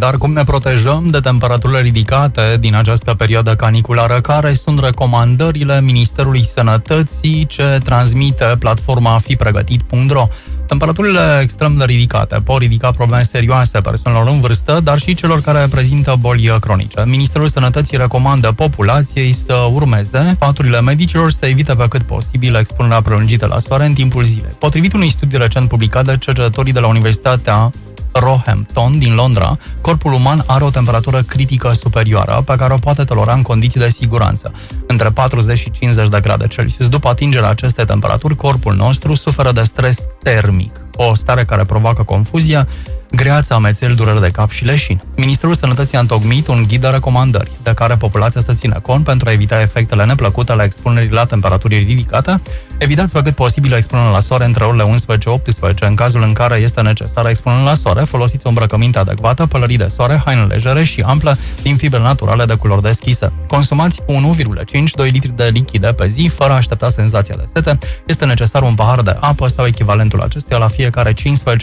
Dar cum ne protejăm de temperaturile ridicate din această perioadă caniculară? Care sunt recomandările Ministerului Sănătății ce transmite platforma fipregătit.ro? Temperaturile extrem de ridicate pot ridica probleme serioase persoanelor în vârstă, dar și celor care prezintă boli cronice. Ministerul Sănătății recomandă populației să urmeze sfaturile medicilor și să evite pe cât posibil expunerea prelungită la soare în timpul zilei. Potrivit unui studiu recent publicat de cercetătorii de la Universitatea Roehampton din Londra, corpul uman are o temperatură critică superioară pe care o poate tolera în condiții de siguranță, între 40 și 50 de grade Celsius. După atingerea acestei temperaturi, corpul nostru suferă de stres termic, o stare care provoacă confuzie, greață, amețeli, dureri de cap și leșin. Ministerul Sănătății a întocmit un ghid de recomandări de care populația să țină cont pentru a evita efectele neplăcute ale expunerii la temperaturi ridicate. Evitați pe cât posibil expunerea la soare între orele 11-18. În cazul în care este necesară expunerea la soare, folosiți o îmbrăcăminte adecvată, pălării de soare, haine legere și ample din fibre naturale de culori deschise. Consumați 1,5-2 litri de lichide pe zi, fără a aștepta senzația de sete. Este necesar un pahar de apă sau echivalentul acestuia la fiecare 15-20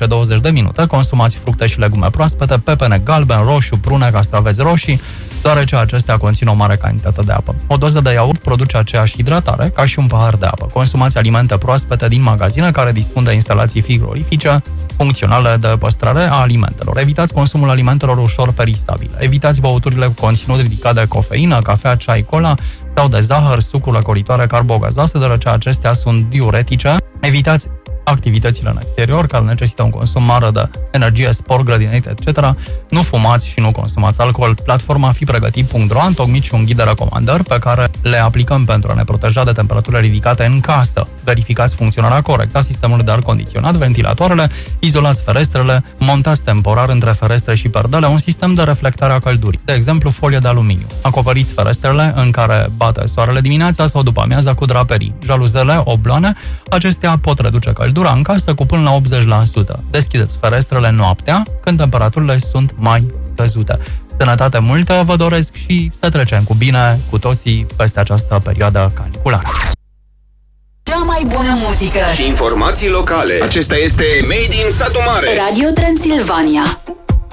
de minute. Consumați fructe și legume proaspete, pepene galben, roșu, prune, castraveți roșii, deoarece acestea conțin o mare cantitate de apă. O doză de iaurt produce aceeași hidratare ca și un pahar de apă. Consumați alimente proaspete din magazine care dispun de instalații frigorifice funcționale de păstrare a alimentelor. Evitați consumul alimentelor ușor perisabile. Evitați băuturile cu conținut ridicat de cofeină, cafea, ceai, cola sau de zahăr, sucuri lăcoritoare carbogazoase, deoarece acestea sunt diuretice. Evitați activitățile în exterior care necesită un consum mare de energie, sport, grădinărit, etc. Nu fumați și nu consumați alcool. Platforma fipregătit.ro a întocmit și un ghid de recomandări pe care le aplicăm pentru a ne proteja de temperaturile ridicate în casă. Verificați funcționarea corectă a sistemului de aer condiționat, ventilatoarele, izolați ferestrele, montați temporar între ferestre și perdele un sistem de reflectare a căldurii, de exemplu folie de aluminiu. Acoperiți ferestrele în care bate soarele dimineața sau după amiaza cu draperii. Jaluzele, obloane, acestea pot reduce căldura în casă cu până la 80%. Deschideți ferestrele noaptea, când temperaturile sunt mai scăzute. Sănătate multă vă doresc și să trecem cu bine cu toții peste această perioadă caniculară. Cea mai bună muzică și informații locale. Acesta este Made in Satu Mare. Radio Transilvania.